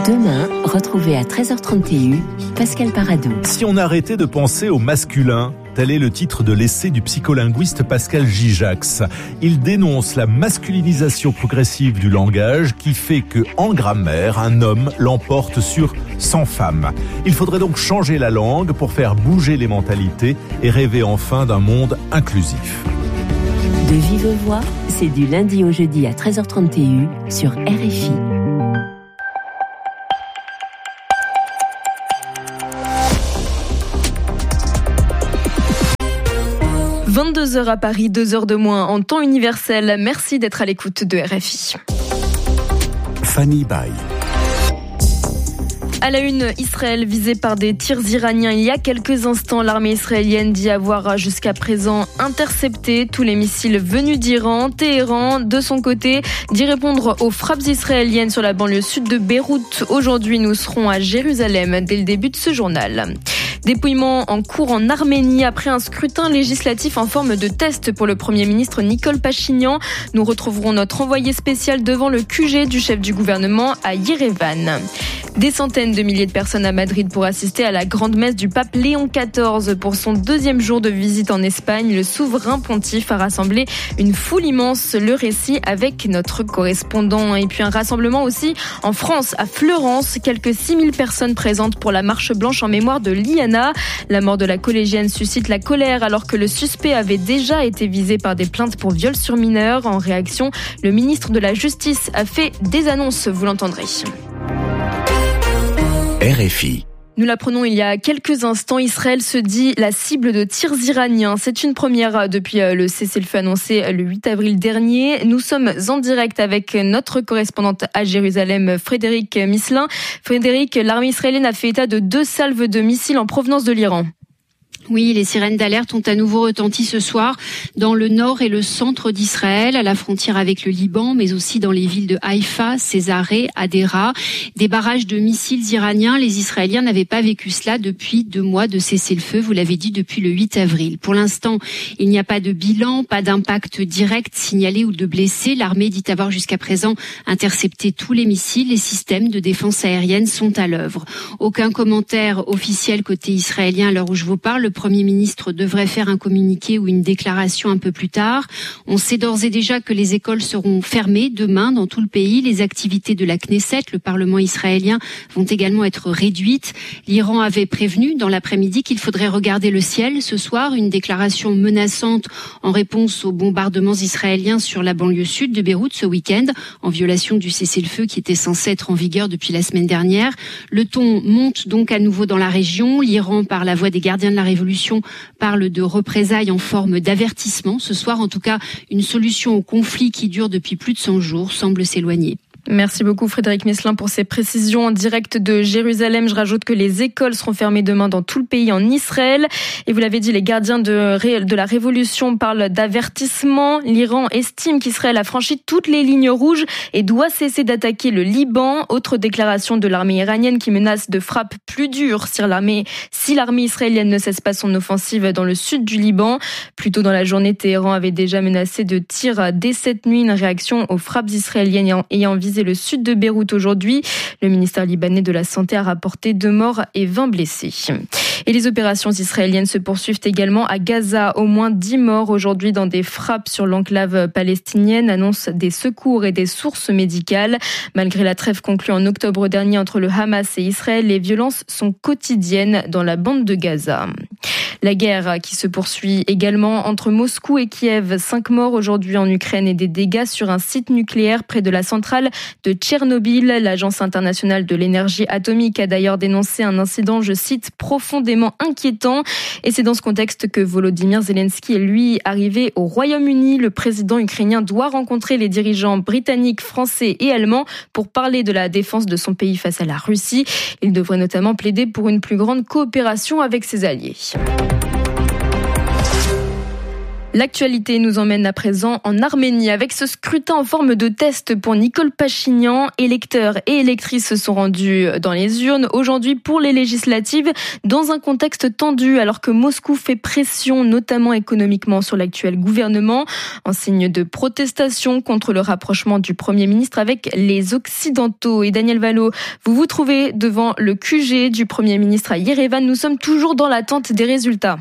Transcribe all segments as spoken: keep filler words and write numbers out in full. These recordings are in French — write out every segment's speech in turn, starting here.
Demain, retrouvez à treize heures trente et une Pascal Paradou. Si on arrêtait de penser au masculin, tel est le titre de l'essai du psycholinguiste Pascal Gijax. Il dénonce la masculinisation progressive du langage qui fait que, en grammaire, un homme l'emporte sur cent femmes. Il faudrait donc changer la langue pour faire bouger les mentalités et rêver enfin d'un monde inclusif. De vive voix, c'est du lundi au jeudi à treize heures trente et une sur R F I. vingt-deux heures à Paris, deux heures de moins en temps universel. Merci d'être à l'écoute de R F I. Fanny Bay. À la une, Israël visé par des tirs iraniens. Il y a quelques instants, l'armée israélienne dit avoir jusqu'à présent intercepté tous les missiles venus d'Iran. Téhéran, de son côté, dit répondre aux frappes israéliennes sur la banlieue sud de Beyrouth. Aujourd'hui, nous serons à Jérusalem dès le début de ce journal. Dépouillement en cours en Arménie après un scrutin législatif en forme de test pour le Premier ministre Nicol Pachinian. Nous retrouverons notre envoyé spécial devant le Q G du chef du gouvernement à Yerevan. Des centaines de milliers de personnes à Madrid pour assister à la grande messe du pape Léon quatorze. Pour son deuxième jour de visite en Espagne, le souverain pontife a rassemblé une foule immense. Le récit avec notre correspondant. Et puis un rassemblement aussi en France, à Fleurance. Quelques six mille personnes présentes pour la marche blanche en mémoire de Liana. La mort de la collégienne suscite la colère alors que le suspect avait déjà été visé par des plaintes pour viol sur mineurs. En réaction, le ministre de la Justice a fait des annonces, vous l'entendrez. R F I. Nous l'apprenons il y a quelques instants, Israël se dit la cible de tirs iraniens. C'est une première depuis le cessez-le-feu annoncé le huit avril dernier. Nous sommes en direct avec notre correspondante à Jérusalem, Frédéric Misselin. Frédéric, l'armée israélienne a fait état de deux salves de missiles en provenance de l'Iran. Oui, les sirènes d'alerte ont à nouveau retenti ce soir dans le nord et le centre d'Israël, à la frontière avec le Liban, mais aussi dans les villes de Haïfa, Césarée, Hadera. Des barrages de missiles iraniens, les Israéliens n'avaient pas vécu cela depuis deux mois de cessez-le-feu, vous l'avez dit, depuis le huit avril. Pour l'instant, il n'y a pas de bilan, pas d'impact direct signalé ou de blessés. L'armée dit avoir jusqu'à présent intercepté tous les missiles. Les systèmes de défense aérienne sont à l'œuvre. Aucun commentaire officiel côté israélien à l'heure où je vous parle. Le Premier ministre devrait faire un communiqué ou une déclaration un peu plus tard. On sait d'ores et déjà que les écoles seront fermées demain dans tout le pays. Les activités de la Knesset, le Parlement israélien, vont également être réduites. L'Iran avait prévenu dans l'après-midi qu'il faudrait regarder le ciel ce soir. Une déclaration menaçante en réponse aux bombardements israéliens sur la banlieue sud de Beyrouth ce week-end, en violation du cessez-le-feu qui était censé être en vigueur depuis la semaine dernière. Le ton monte donc à nouveau dans la région. L'Iran, par la voix des gardiens de la Révolution, parle de représailles en forme d'avertissement. Ce soir, en tout cas, une solution au conflit qui dure depuis plus de cent jours semble s'éloigner. Merci beaucoup Frédéric Misselin pour ces précisions en direct de Jérusalem. Je rajoute que les écoles seront fermées demain dans tout le pays en Israël. Et vous l'avez dit, les gardiens de, de la révolution parlent d'avertissement. L'Iran estime qu'Israël a franchi toutes les lignes rouges et doit cesser d'attaquer le Liban. Autre déclaration de l'armée iranienne qui menace de frappes plus dures si l'armée, si l'armée israélienne ne cesse pas son offensive dans le sud du Liban. Plus tôt dans la journée, Téhéran avait déjà menacé de tirs dès cette nuit, une réaction aux frappes israéliennes ayant visé le sud de Beyrouth aujourd'hui. Le ministère libanais de la Santé a rapporté deux morts et vingt blessés. Et les opérations israéliennes se poursuivent également à Gaza. Au moins dix morts aujourd'hui dans des frappes sur l'enclave palestinienne, annoncent des secours et des sources médicales. Malgré la trêve conclue en octobre dernier entre le Hamas et Israël, les violences sont quotidiennes dans la bande de Gaza. La guerre qui se poursuit également entre Moscou et Kiev. Cinq morts aujourd'hui en Ukraine et des dégâts sur un site nucléaire près de la centrale de Tchernobyl. L'Agence internationale de l'énergie atomique a d'ailleurs dénoncé un incident, je cite, profondément inquiétant. Et c'est dans ce contexte que Volodymyr Zelensky est lui arrivé au Royaume-Uni. Le président ukrainien doit rencontrer les dirigeants britanniques, français et allemands pour parler de la défense de son pays face à la Russie. Il devrait notamment plaider pour une plus grande coopération avec ses alliés. L'actualité nous emmène à présent en Arménie avec ce scrutin en forme de test pour Nicole Pachinian. Électeurs et électrices se sont rendus dans les urnes aujourd'hui pour les législatives dans un contexte tendu alors que Moscou fait pression notamment économiquement sur l'actuel gouvernement en signe de protestation contre le rapprochement du Premier ministre avec les Occidentaux. Et Daniel Valo, vous vous trouvez devant le Q G du Premier ministre à Yerevan. Nous sommes toujours dans l'attente des résultats.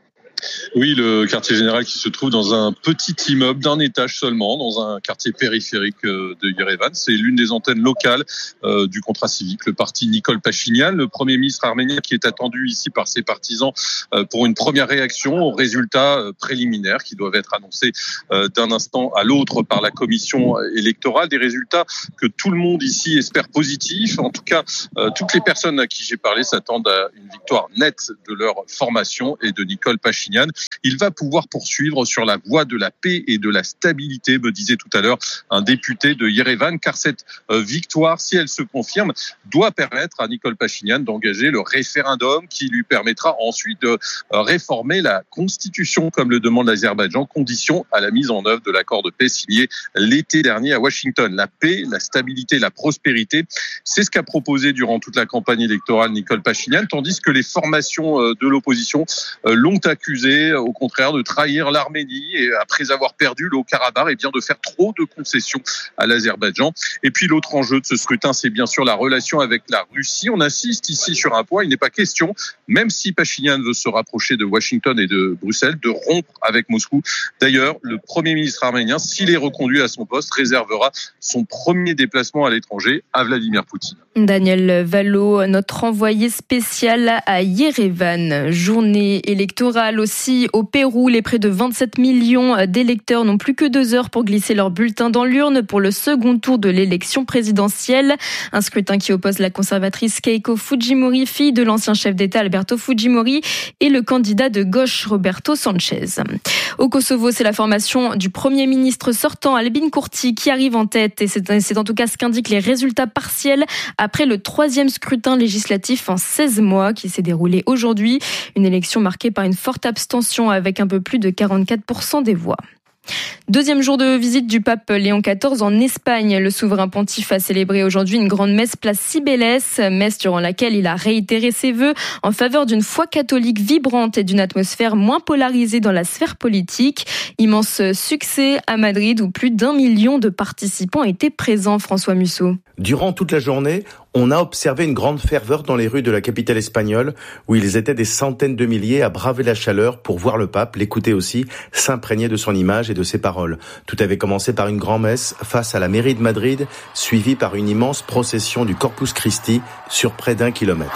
Oui, le quartier général qui se trouve dans un petit immeuble d'un étage seulement, dans un quartier périphérique de Yerevan. C'est l'une des antennes locales euh, du contrat civique, le parti Nicole Pachinian, le Premier ministre arménien qui est attendu ici par ses partisans euh, pour une première réaction aux résultats euh, préliminaires qui doivent être annoncés euh, d'un instant à l'autre par la commission électorale. Des résultats que tout le monde ici espère positifs. En tout cas, euh, toutes les personnes à qui j'ai parlé s'attendent à une victoire nette de leur formation et de Nicole Pachinian. Il va pouvoir poursuivre sur la voie de la paix et de la stabilité, me disait tout à l'heure un député de Yerevan, car cette victoire, si elle se confirme, doit permettre à Nicole Pachinian d'engager le référendum qui lui permettra ensuite de réformer la constitution, comme le demande l'Azerbaïdjan, condition à la mise en œuvre de l'accord de paix signé l'été dernier à Washington. La paix, la stabilité, la prospérité, c'est ce qu'a proposé durant toute la campagne électorale Nicole Pachinian, tandis que les formations de l'opposition l'ont accusé au contraire de trahir l'Arménie et après avoir perdu le Haut-Karabakh, et bien de faire trop de concessions à l'Azerbaïdjan. Et puis l'autre enjeu de ce scrutin, c'est bien sûr la relation avec la Russie. On insiste ici sur un point, il n'est pas question, même si Pachinian veut se rapprocher de Washington et de Bruxelles, de rompre avec Moscou. D'ailleurs, le Premier ministre arménien, s'il est reconduit à son poste, réservera son premier déplacement à l'étranger à Vladimir Poutine. Daniel Valo, notre envoyé spécial à Yerevan. Journée électorale aussi au Pérou. Les près de vingt-sept millions d'électeurs n'ont plus que deux heures pour glisser leur bulletin dans l'urne pour le second tour de l'élection présidentielle. Un scrutin qui oppose la conservatrice Keiko Fujimori, fille de l'ancien chef d'État Alberto Fujimori, et le candidat de gauche Roberto Sanchez. Au Kosovo, c'est la formation du Premier ministre sortant Albin Kurti qui arrive en tête. Et c'est, c'est en tout cas ce qu'indiquent les résultats partiels après le troisième scrutin législatif en seize mois qui s'est déroulé aujourd'hui. Une élection marquée par une forte abstention avec un peu plus de quarante-quatre pour cent des voix. Deuxième jour de visite du pape Léon quatorze en Espagne. Le souverain pontife a célébré aujourd'hui une grande messe place Cibeles, messe durant laquelle il a réitéré ses vœux en faveur d'une foi catholique vibrante et d'une atmosphère moins polarisée dans la sphère politique. Immense succès à Madrid où plus d'un million de participants étaient présents, François Musso. Durant toute la journée, on a observé une grande ferveur dans les rues de la capitale espagnole où ils étaient des centaines de milliers à braver la chaleur pour voir le pape, l'écouter aussi, s'imprégner de son image et de ses paroles. Tout avait commencé par une grand-messe face à la mairie de Madrid, suivie par une immense procession du Corpus Christi sur près d'un kilomètre.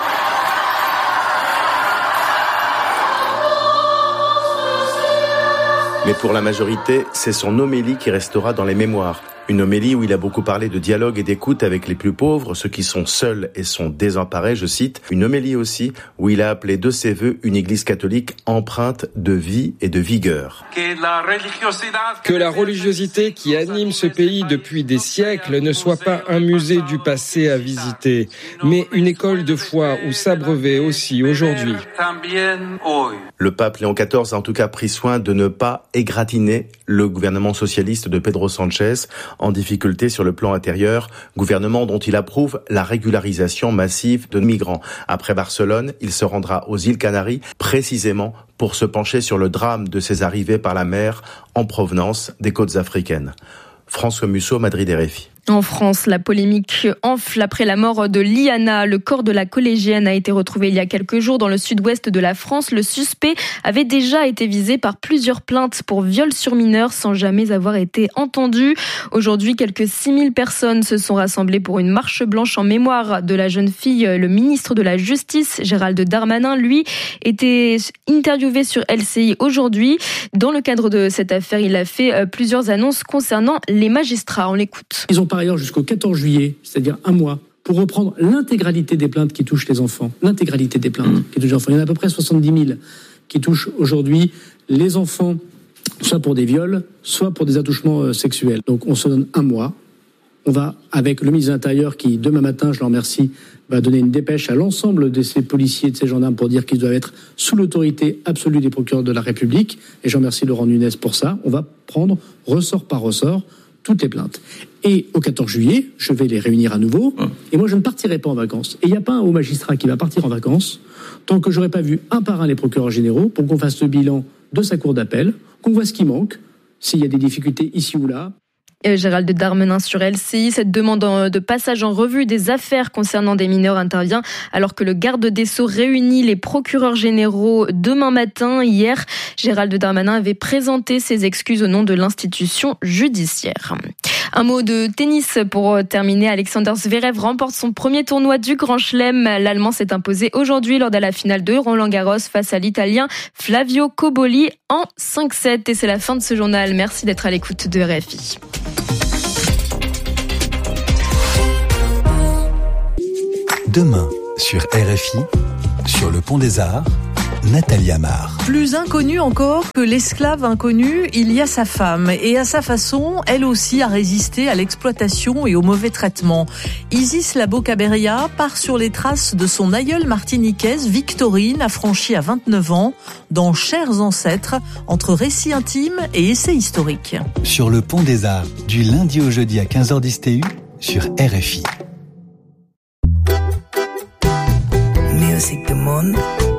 Mais pour la majorité, c'est son homélie qui restera dans les mémoires. Une homélie où il a beaucoup parlé de dialogue et d'écoute avec les plus pauvres, ceux qui sont seuls et sont désemparés, je cite. Une homélie aussi où il a appelé de ses vœux une église catholique empreinte de vie et de vigueur. Que la religiosité qui anime ce pays depuis des siècles ne soit pas un musée du passé à visiter, mais une école de foi où s'abreuver aussi aujourd'hui. Le pape Léon quatorze a en tout cas pris soin de ne pas égratigner le gouvernement socialiste de Pedro Sanchez, en difficulté sur le plan intérieur, gouvernement dont il approuve la régularisation massive de migrants. Après Barcelone, il se rendra aux îles Canaries, précisément pour se pencher sur le drame de ces arrivées par la mer en provenance des côtes africaines. François Musso, Madrid, R F I. En France, la polémique enfle après la mort de Liana. Le corps de la collégienne a été retrouvé il y a quelques jours dans le sud-ouest de la France. Le suspect avait déjà été visé par plusieurs plaintes pour viol sur mineur sans jamais avoir été entendu. Aujourd'hui, quelques six mille personnes se sont rassemblées pour une marche blanche en mémoire de la jeune fille. Le ministre de la Justice, Gérald Darmanin, lui, était interviewé sur L C I aujourd'hui. Dans le cadre de cette affaire, il a fait plusieurs annonces concernant les magistrats. On l'écoute. Ils ont par ailleurs jusqu'au quatorze juillet, c'est-à-dire un mois, pour reprendre l'intégralité des plaintes qui touchent les enfants. L'intégralité des plaintes mmh. qui touchent les enfants. Il y en a à peu près soixante-dix mille qui touchent aujourd'hui les enfants, soit pour des viols, soit pour des attouchements sexuels. Donc on se donne un mois On va, avec le ministre de l'Intérieur qui, demain matin, je le remercie, va donner une dépêche à l'ensemble de ces policiers et de ces gendarmes pour dire qu'ils doivent être sous l'autorité absolue des procureurs de la République. Et je remercie Laurent Nunez pour ça. On va prendre ressort par ressort toutes les plaintes. Et au quatorze juillet, je vais les réunir à nouveau. Et moi, je ne partirai pas en vacances. Et il n'y a pas un haut magistrat qui va partir en vacances tant que j'aurai pas vu un par un les procureurs généraux pour qu'on fasse le bilan de sa cour d'appel, qu'on voit ce qui manque, s'il y a des difficultés ici ou là. Gérald Darmanin sur L C I. Cette demande de passage en revue des affaires concernant des mineurs intervient alors que le garde des Sceaux réunit les procureurs généraux demain matin. Hier, Gérald Darmanin avait présenté ses excuses au nom de l'institution judiciaire. Un mot de tennis pour terminer. Alexander Zverev remporte son premier tournoi du Grand Chelem. L'Allemand s'est imposé aujourd'hui lors de la finale de Roland-Garros face à l'Italien Flavio Cobolli en cinq sept. Et c'est la fin de ce journal. Merci d'être à l'écoute de R F I. Demain, sur R F I, sur le Pont des Arts, Nathalie Amar. Plus inconnue encore que l'esclave inconnu, il y a sa femme. Et à sa façon, elle aussi a résisté à l'exploitation et au mauvais traitement. Isis Labo-Caberia part sur les traces de son aïeule martiniquaise, Victorine, affranchie à vingt-neuf ans, dans Chers ancêtres, entre récits intimes et essais historiques. Sur le Pont des Arts, du lundi au jeudi à quinze heures dix T U, sur R F I. Music du monde.